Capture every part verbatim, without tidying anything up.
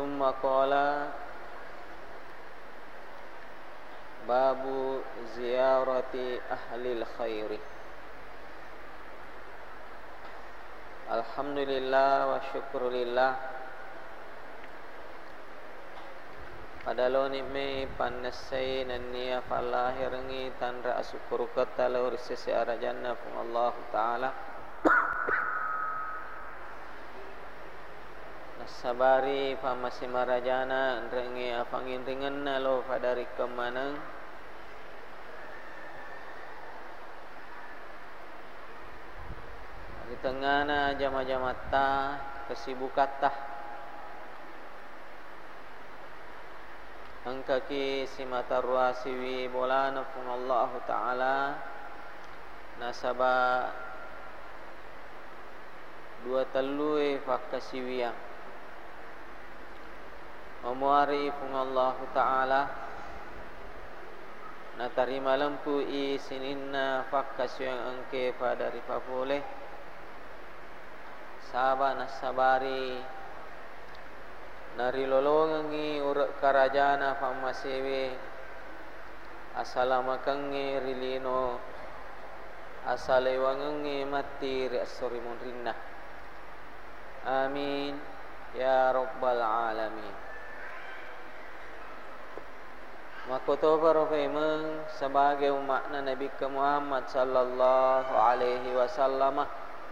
ثم قال باب زيارة أهل الخير. Alhamdulillah wa syukurillah. Padalo ni me panasai nania falahirangi tanra syukur kata laur sisi arajanna pun Allah Taala. Nasabari pamasi marajana rengi afangin ringan nalo padari kemanang. Di tengah na jama-jamata kesibukata angka ki simata ruasiwi bolana pun Allah Taala nasaba dua telui fakasiwiang memuari pun Allah Taala na tarima lempu i sininna fakasiwiang angke pada rifa boleh sahabat nasabari nari lolongangi urak karajana famasewe asalamakangi rilino asalewangangi mati riasori munrinna. Amin ya rabbal alamin. Makoto parofemeng sebagai umatna Nabi Muhammad sallallahu alaihi wasallam.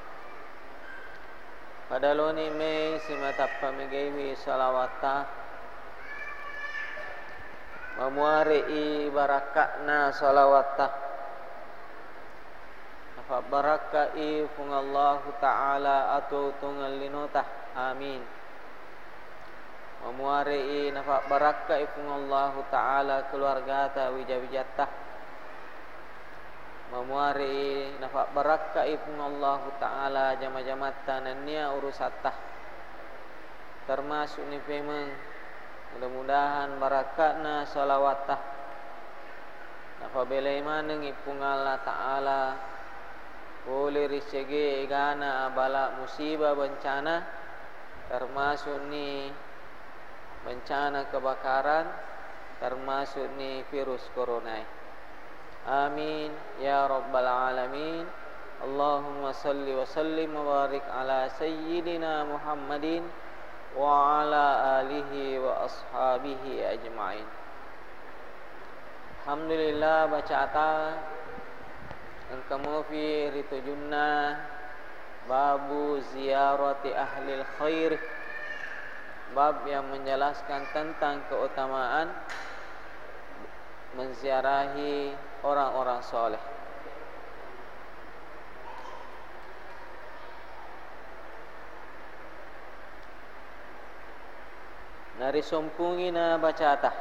Padalo ni me simatappa megewi salawata memuari i barakatna salawata apa barakah i fung Allah Taala atau tungal linotah. Amin. Memuari i nafa barakah i fung Allah Taala keluarga ta wijawijatah. Memuari nafak barakah ibn Allah Ta'ala jama-jamata nania urusatah termasuk ni femeng mudah-mudahan barakatna salawatah nafak belai maneng ibn Allah Ta'ala boleh risege igana bala musibah bencana termasuk ni bencana kebakaran termasuk ni virus corona. Amin ya rabbal alamin. Allahumma salli wa sallim wa barik ala sayyidina Muhammadin wa ala alihi wa ashabihi ajma'in. Alhamdulillah bacata angkamu fi ritujunna babu ziyarati ahlil khair, bab yang menjelaskan tentang keutamaan menziarahi orang-orang soleh. Nari sompungina bacata.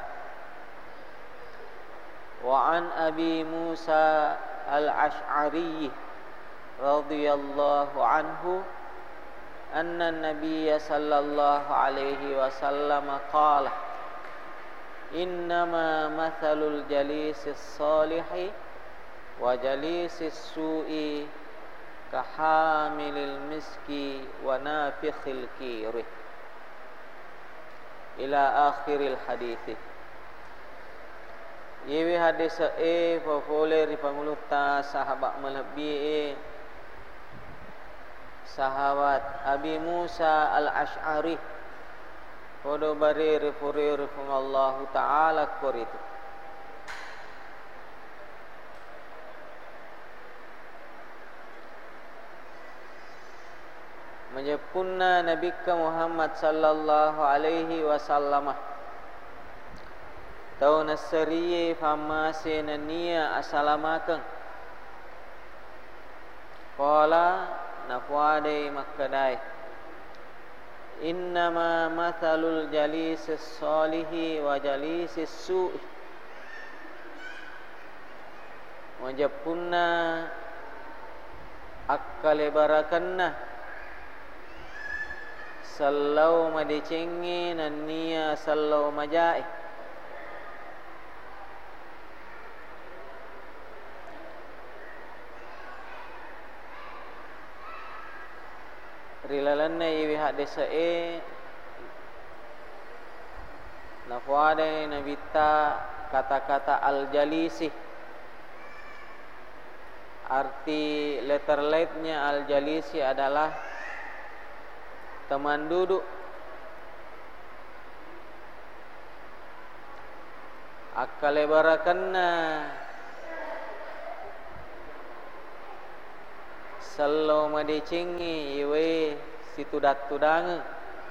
Wa an Abi Musa al-Ash'ari radhiyallahu anhu anna an-nabiy sallallahu alaihi wasallam qala innama mathalul jalisis salihi wa jalisis su'i kahamilil miski wa nafikhil kiri ila akhiril hadithi. Yewi hadis e fofole ripanguluta sahabat melebi sahabat Abi Musa al-Ash'ari Kodo bari refuri refung Allah Ta'ala koritu. Menjepunna Nabi Muhammad sallallahu alaihi wasallam. Tau nasariye famase nania asalamakan. Qala nafwade makkadai. Innama mathalul jalisis salihi wa jalisis su'i. Wajapunna akkale barakanna sallau madicengi nania sallau majai. rilalanna iwi hadisa e Nafuade nabita kata-kata al-jalisi. Arti letter latenya al-jalisi adalah teman duduk. Akale barakanna sallo madicingi iwe situdat tudang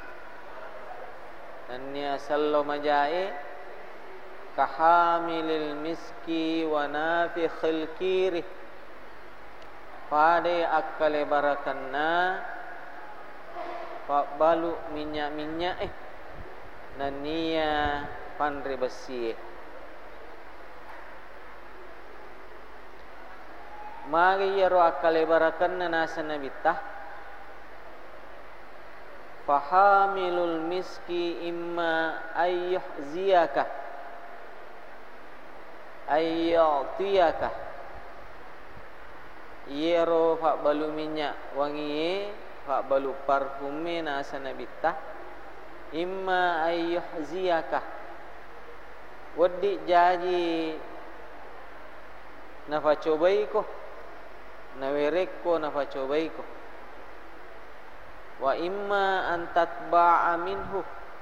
nanya sallo majae kahamilil miski wa nafikhil kiri pade akale barakanna pak balu minyak-minyak eh nania pandre besi magi yaro akale barakanna nasa nabitah fahamilul miski imma ayyuhziyaka ayyatiyaka yero fa balu minyak wangi fa balu parfume nasa nabitah imma ayyuhziyaka wadi jaji nafa cobai ko nawerekko nafa cobaiko wa imma antatba'a minhu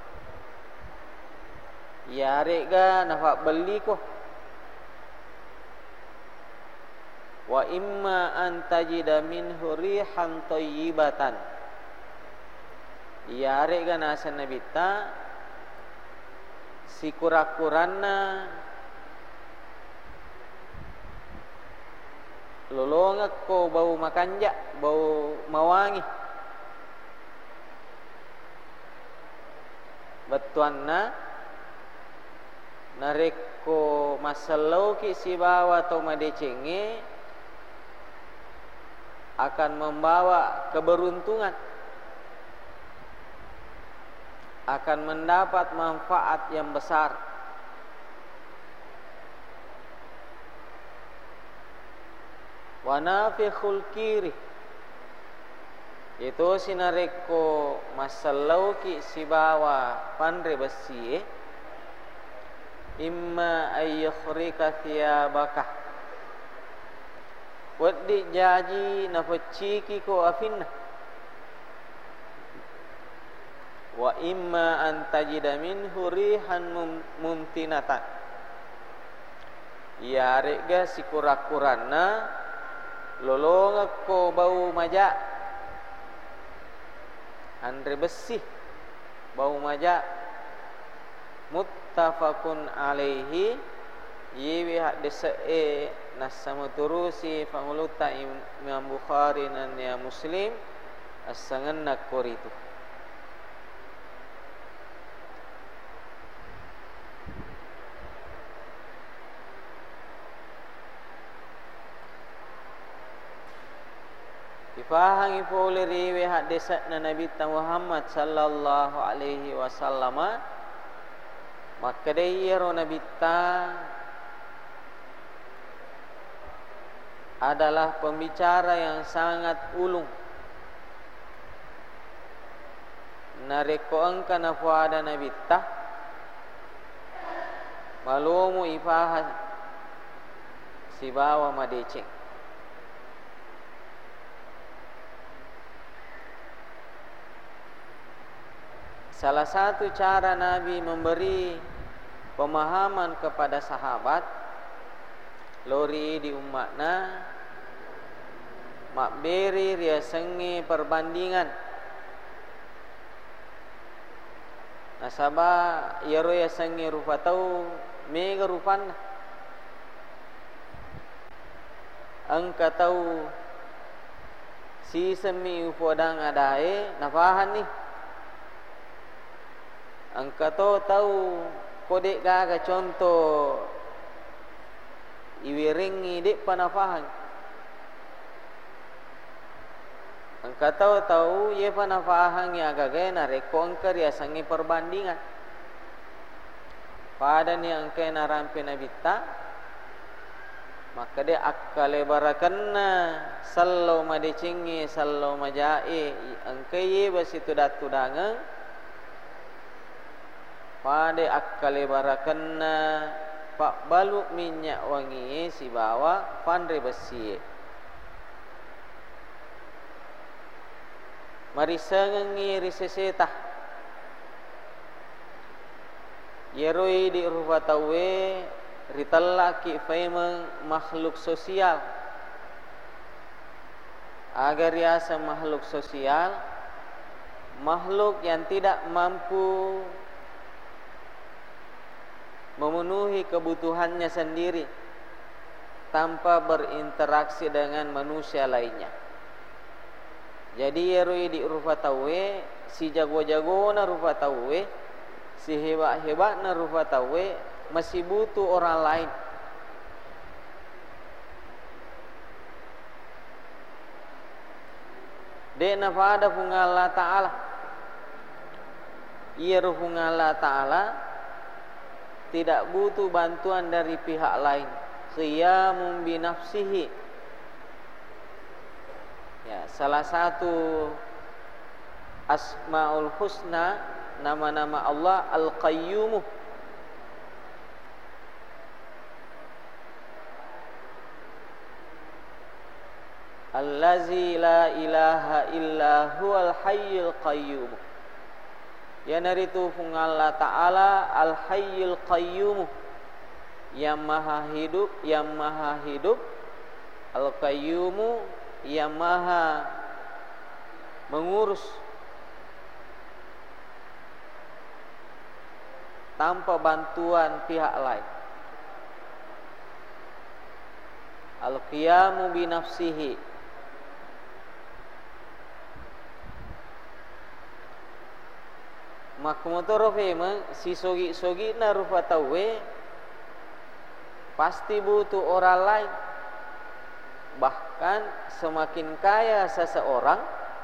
yare ga nafa beliko wa imma antajida minhu rihan thayyibatan yare ga nasa nabita sikura-kuranna lolongak ko bau makanja, bau mawangi. Batuanna nareko masalau ki si bawa atau madecenge akan membawa keberuntungan, akan mendapat manfaat yang besar. Wa nafikhul kiri itu sinareko masalau ki si bawa pandre besi imma ayyukhrika thiyabaka waddi jaji nafaciki ko afinna wa imma antajida minhu rihan mumtinatan yarega si kura-kurana lolongak ko bau majak andre besi bau majak muttafaqun alaihi yiwi hadis e nasama turusi fanguluta Imam Bukhari dan ya Muslim asangan nakoritu Fahang ifole riwe hadisat na Nabi Muhammad sallallahu alaihi wasallam maka dayero Nabi ta adalah pembicara yang sangat ulung nareko angka nafuada Nabi ta malumu ifaha si bawa madeceng. Salah satu cara Nabi memberi pemahaman kepada sahabat lori di umatna makberi ria sengi perbandingan nasaba yaro ya sengi rufatau mega rupan angka tau si semi ufodang adae nafahan ni angka to tahu kodek gaga contoh iwiringi dek panafahan angka tahu tahu ye panafahan ya gaga na rekongker ya sangi perbandingan pada ni angka na rampe nabita maka dia akale barakanna sallau madicingi sallau majae angka ye basitu datu dangang pade akkale barakanna pak balu minyak wangi si bawa pandre besi mari sengengi risesetah yeroi di rufatawe ritallaki faimang makhluk sosial agar riasa makhluk sosial, makhluk yang tidak mampu memenuhi kebutuhannya sendiri tanpa berinteraksi dengan manusia lainnya. Jadi yeroi di rufatawe si jago-jago na rufatawe, si hebat-hebat na rufatawe masih butuh orang lain. Dena pada Allah Ta'ala ia ruhung Allah Ta'ala tidak butuh bantuan dari pihak lain. Qiyamun binafsihi, ya, salah satu Asmaul Husna, nama-nama Allah Al-Qayyum, Allazi la ilaha illa huwal hayyul qayyum. Ya naritu fung Allah Ta'ala Al-Hayyul Qayyum, yang maha hidup, yang maha hidup. Al-Qayyum, yang maha mengurus tanpa bantuan pihak lain. Al-Qiyamu binafsihi, makmutoro memang si sogi-sogi na rufatawe pasti butuh orang lain. Bahkan semakin kaya seseorang,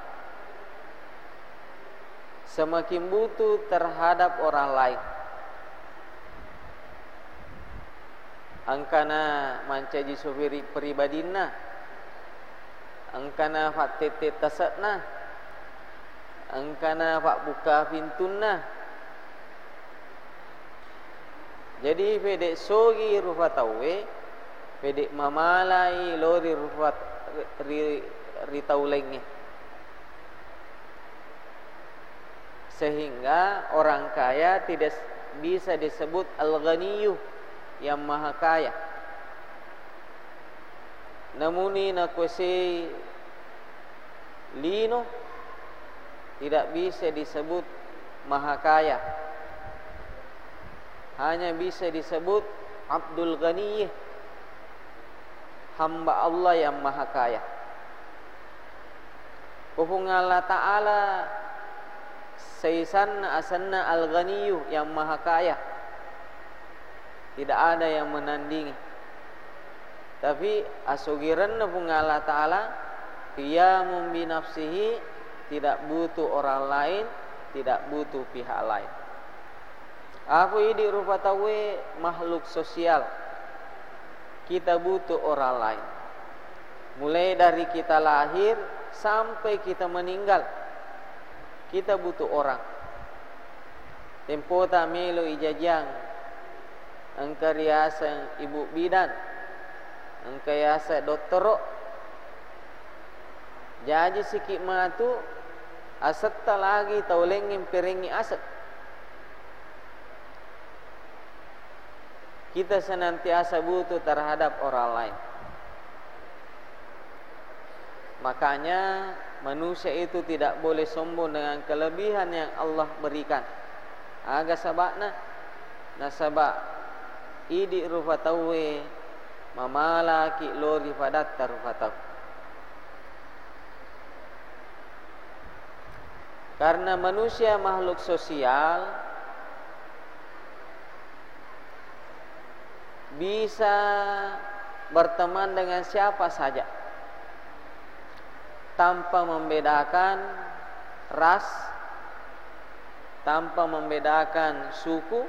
semakin butuh terhadap orang lain. Angkana mancaji sopiri pribadina, angkana fatete tasatna, angkana pak buka pintuna. Jadi pedek sogi rufatawe, pedek mamalai lori rufat ri, ritaulengnya, sehingga orang kaya tidak bisa disebut al-ghaniyyu, yang maha kaya. Namuni na kuese lino tidak bisa disebut maha kaya, hanya bisa disebut Abdul Ghani, hamba Allah yang maha kaya. Hubung Allah Ta'ala Sayyisanna asanna al-Ghaniyyu, yang maha kaya, tidak ada yang menandingi. Tapi asugiran hubung Allah Ta'ala qiyamun binafsihi, tidak butuh orang lain, tidak butuh pihak lain. Aku ini rupatawe makhluk sosial, kita butuh orang lain. Mulai dari kita lahir sampai kita meninggal, kita butuh orang. Tempo tamelo ijajang, angka riasa ibu bidan, angka riasa doktoro. Jadi sikit matu asetta lagi taulengin perengi aset. Kita senantiasa butuh terhadap orang lain. Makanya manusia itu tidak boleh sombong dengan kelebihan yang Allah berikan. Aga sabakna nasabak idi rufatawe mamala ki lori padat tarufataw. Karena manusia makhluk sosial, bisa berteman dengan siapa saja tanpa membedakan ras, tanpa membedakan suku,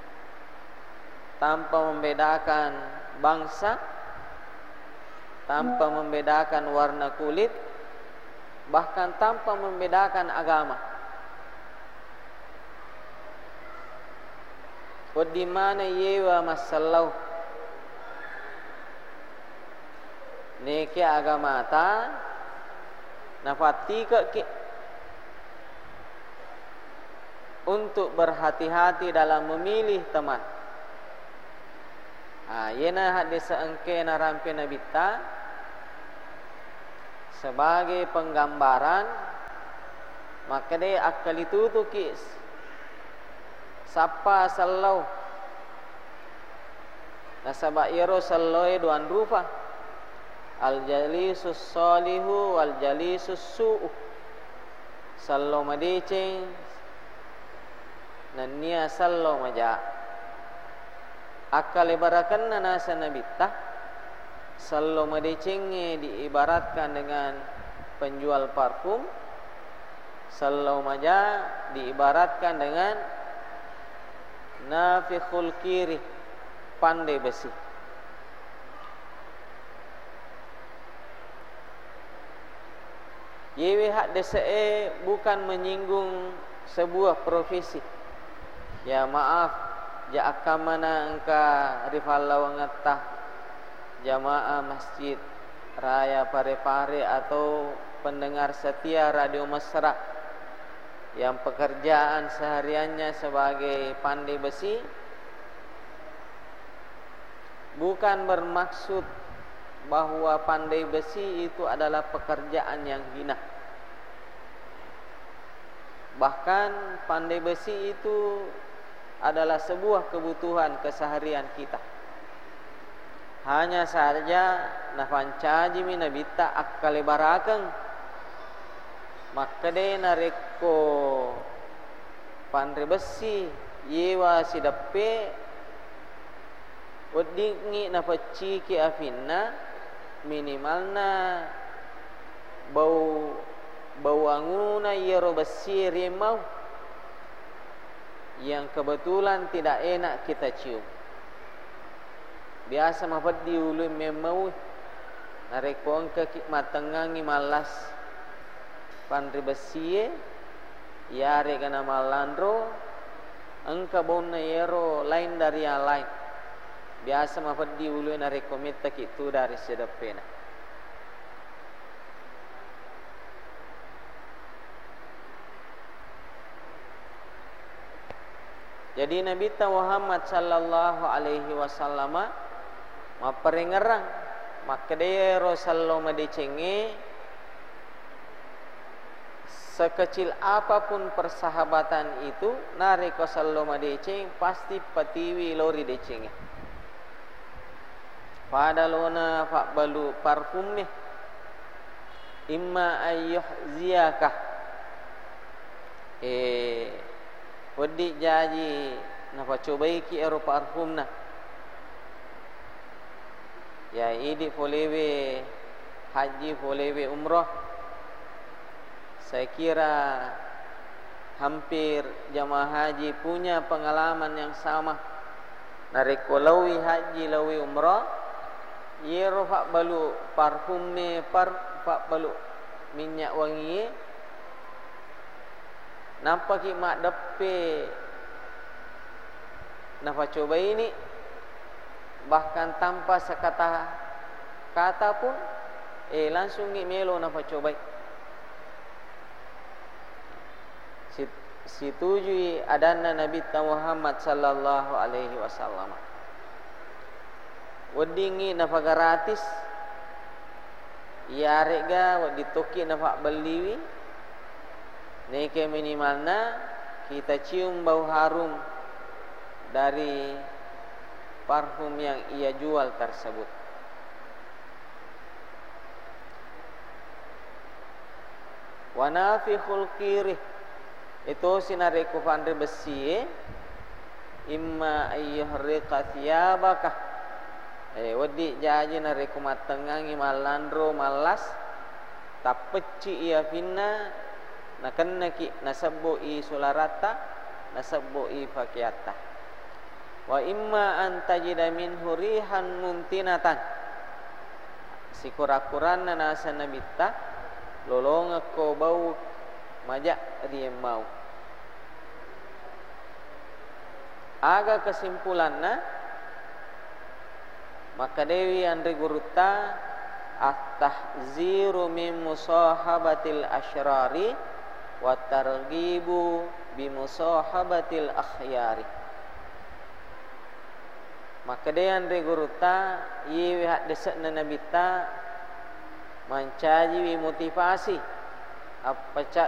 tanpa membedakan bangsa, tanpa membedakan warna kulit, bahkan tanpa membedakan agama. Wadi mana yewa masallau neke agama ta nafati ke untuk berhati-hati dalam memilih teman. Ah, yena hadis engke narampe Nabi ta sebagai penggambaran, maka dia akal itu tu kis sapa sallau nasaba iro sallau duan rupa al jalisus salihu wal jalisus su'u sallau madicing nania sallau maja akal ibarakan nasa nabita sallau madicing diibaratkan dengan penjual parfum, sallau maja diibaratkan dengan nafikhul kiri, pandai besi. Yewe hak dese bukan menyinggung sebuah profesi. Ya maaf, ja akamana engka rifalau ngatah jamaah masjid raya Parepare atau pendengar setia radio Mesra yang pekerjaan sehariannya sebagai pandai besi, bukan bermaksud bahwa pandai besi itu adalah pekerjaan yang hina. Bahkan pandai besi itu adalah sebuah kebutuhan keseharian kita. Hanya saja nafancaji minabita akkale barakeng, maka de nareko pandai besi yewa sidape wedingi napaciki afinna minimalna bau bau anguna yero besi rimau yang kebetulan tidak enak kita cium. Biasa mafad diulu memau nareko angka matengangi malas pandai besi yare kana malandro angka bonna yero lain dari yang lain. Biasa mafad diulu nareko mita kitu dari sedapena. Jadi Nabi Muhammad sallallahu alaihi wasallam maperingerang maka dia Rasulullah madicenge sekecil apapun persahabatan itu nareko sallallahu madiceng pasti patiwi lori decenge pada lona fak balu parfum ni imma ayyuh ziyakah eh wadi jaji napa cobai ki ero parfum na ya idi polewe haji polewe umrah. Saya kira hampir jamaah haji punya pengalaman yang sama. Nareko lawi haji lawi umrah yero fak balu parfum me par fak balu minyak wangi nampak ki mak depe napa coba ini bahkan tanpa sekata kata pun eh langsung ngi melo napa coba situjui adana Nabi Muhammad sallallahu alaihi wasallam wedingi napa gratis yarega wadi toki napa beliwi neke minimalna kita cium bau harum dari parfum yang ia jual tersebut. Wa nafikhul qirih itu sinareko pandai besi imma ayyuhriqa thiyabaka eh wadi jaji nareko matengangi malandro malas tapeci ia finna nakanna ki nasabbu i sularata nasabbu i fakiyata wa imma an tajida minhu rihan muntinatan sikura-kuranna nasa nabita lolong ko bau majak dia mau aga kesimpulanna maka dewi andri guruta at-tahziru min musahabatil asyrari wa targhibu bi musahabatil akhyari. Maka dia andri guruta ye hak desakna nabi ta mancaji motivasi apa cak